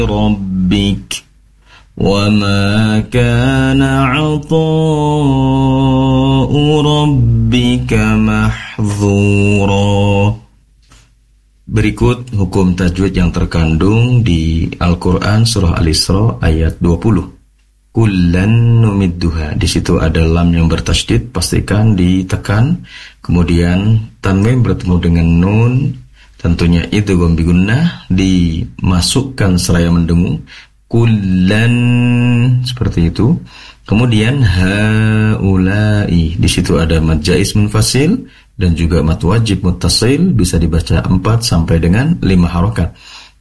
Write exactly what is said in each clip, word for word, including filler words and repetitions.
rabbik wa ma kana 'ata'u rabbika mahdzura. Berikut hukum tajwid yang terkandung di Al-Quran surah Al-Isra ayat dua puluh. Kullan numidduha. Di situ ada lam yang bertasydid, pastikan ditekan. Kemudian tanwin bertemu dengan nun, tentunya idgham bi gunnah, dimasukkan seraya mendengung. Kullan, seperti itu. Kemudian haulai. Di situ ada mad jaiz munfasil dan juga mad wajib muttasil, bisa dibaca empat sampai dengan lima harokat.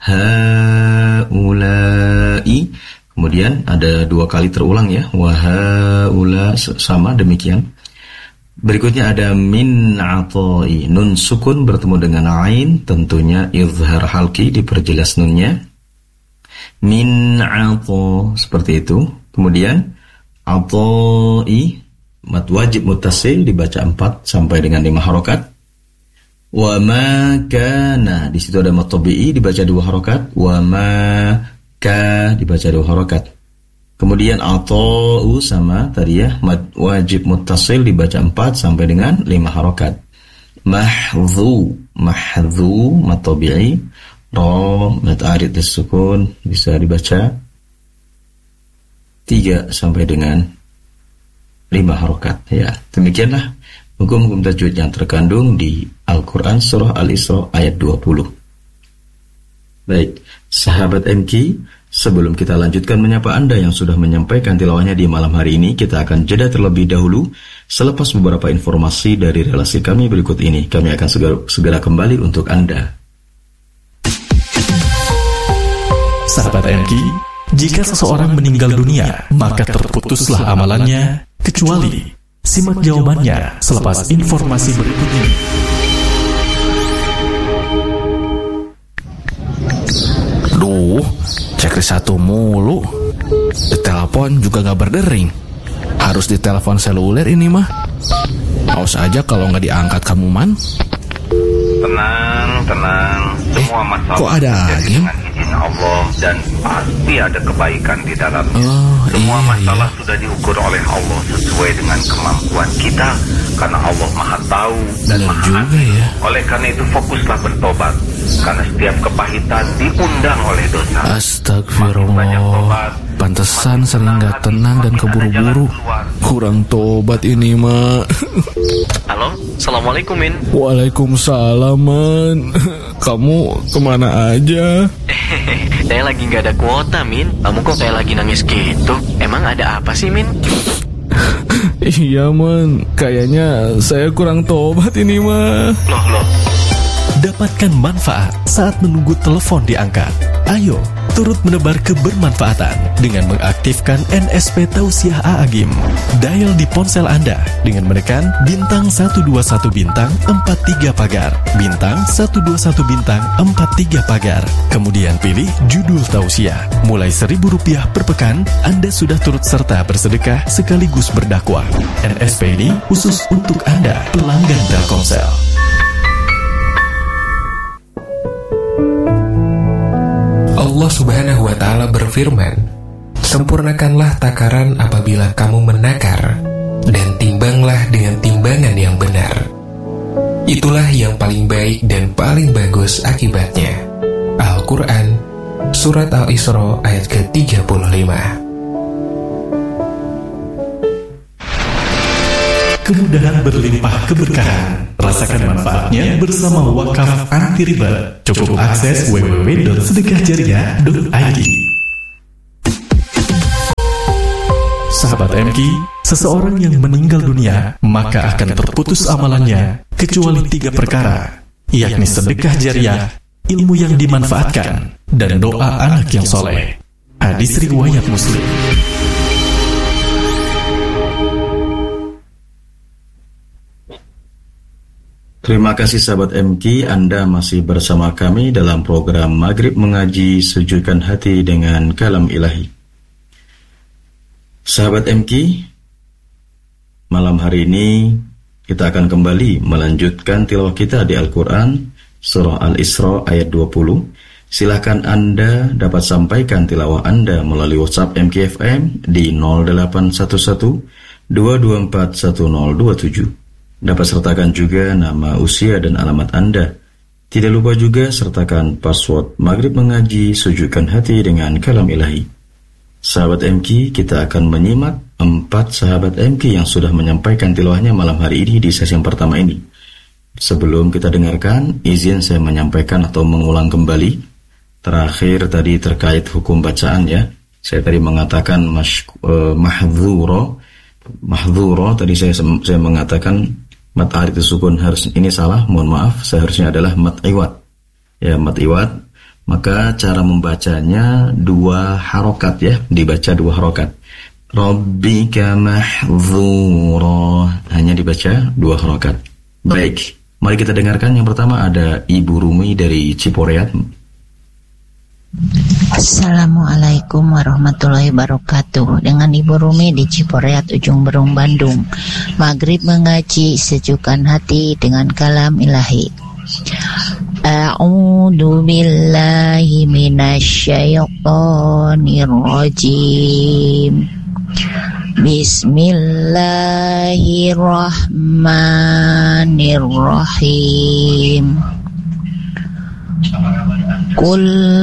Haulai. Kemudian ada dua kali terulang ya. Wa haula, sama demikian. Berikutnya ada min atai. Nun sukun bertemu dengan ain, tentunya izhar halki, diperjelas nunnya. Min atai, seperti itu. Kemudian atai, mad wajib muttasil, dibaca empat sampai dengan lima harokat. Wa ma kana, di situ ada mad tabi'i, dibaca dua harokat. Wa ma ka, dibaca dua harokat. Kemudian ata'u sama tadi ya, mad wajib muttasil, dibaca empat sampai dengan lima harokat. Mahdhu, mahdhu, mad tabi'i. Ra, mad arid sukun, bisa dibaca tiga sampai dengan lima harokat. Ya, demikianlah hukum-hukum tajwid yang terkandung di Al-Quran surah Al-Isra ayat dua puluh. Baik, sahabat M Q, sebelum kita lanjutkan menyapa Anda yang sudah menyampaikan tilawahnya di malam hari ini, kita akan jeda terlebih dahulu. Selepas beberapa informasi dari relasi kami berikut ini, kami akan segera, segera kembali untuk Anda. Sahabat M Q, jika seseorang meninggal dunia, maka terputuslah amalannya, kecuali simak jawabannya selepas informasi berikut ini. Duh, cek satu mulu. Ditelepon juga gak berdering. Harus ditelepon seluler ini mah. Awas aja kalau gak diangkat kamu man. Tenang, tenang. Semua masalah kok ada lagi? dengan izin Allah, dan pasti ada kebaikan di dalamnya. Oh, Semua iya, masalah iya. sudah diukur oleh Allah sesuai dengan kemampuan kita, karena Allah Maha Tahu dan Benar Maha juga Adil. ya. Oleh karena itu fokuslah bertobat, karena setiap kepahitan diundang oleh dosa. Astagfirullah. Pantesan sering gak tenang dan keburu-buru. Kurang tobat ini mah. Halo, Assalamualaikum Min. Waalaikumsalam man. Kamu kemana aja? Saya lagi gak ada kuota Min. Kamu kok kayak lagi nangis gitu? Emang ada apa sih Min? Iya man, kayaknya saya kurang tobat ini mah. Loh loh. Dapatkan manfaat saat menunggu telepon diangkat. Ayo, turut menebar kebermanfaatan dengan mengaktifkan N S P Tausiah A A G I M. Dial di ponsel Anda dengan menekan bintang satu dua satu bintang empat tiga pagar, bintang satu dua satu bintang empat tiga pagar. Kemudian pilih judul Tausiah. Mulai seribu rupiah per pekan, Anda sudah turut serta bersedekah sekaligus berdakwah. N S P ini khusus untuk Anda, pelanggan Telkomsel. Allah Subhanahu wa Ta'ala berfirman, "Sempurnakanlah takaran apabila kamu menakar, dan timbanglah dengan timbangan yang benar. Itulah yang paling baik dan paling bagus akibatnya." Al-Quran, Surat Al-Isra ayat ke tiga puluh lima. Kemudahan berlimpah keberkahan. Rasakan manfaatnya bersama Wakaf Anti Riba. Cukup akses w w w titik sedekah jariah titik i d. Sahabat M Q, seseorang yang meninggal dunia maka akan terputus amalannya kecuali tiga perkara, yakni sedekah jariah, ilmu yang dimanfaatkan, dan doa anak yang soleh. Hadis riwayat Muslim. Terima kasih sahabat M Q, Anda masih bersama kami dalam program Maghrib Mengaji, Sujudkan Hati dengan Kalam Ilahi. Sahabat M Q, malam hari ini kita akan kembali melanjutkan tilawah kita di Al-Quran, Surah Al-Isra ayat dua puluh. Silakan Anda dapat sampaikan tilawah Anda melalui WhatsApp M K F M di nol delapan satu satu dua dua empat satu nol dua tujuh. Dapat sertakan juga nama, usia, dan alamat Anda. Tidak lupa juga sertakan password Maghrib Mengaji, sujudkan hati dengan kalam ilahi. Sahabat M K, kita akan menyimak empat sahabat M K yang sudah menyampaikan tilawahnya malam hari ini di sesi yang pertama ini. Sebelum kita dengarkan, izin saya menyampaikan atau mengulang kembali. Terakhir tadi terkait hukum bacaan ya. Saya tadi mengatakan uh, mahdhuro. Mahdhuro tadi saya saya mengatakan mat arid sukun harus ini salah, mohon maaf, seharusnya adalah mat iwad. Ya, mat iwad. Maka cara membacanya dua harokat ya, dibaca dua harokat. Rabbika mahdhuro, hanya dibaca dua harokat. Baik, mari kita dengarkan yang pertama ada Ibu Rumi dari Ciporeat. Assalamualaikum warahmatullahi wabarakatuh. Dengan Ibu Rumi di Ciporeat, Ujung Berung, Bandung. Maghrib Mengaji, sejukkan hati dengan kalam ilahi. A'udzu billahi minasyaitonir rajim. Bismillahirrahmanirrahim. Qul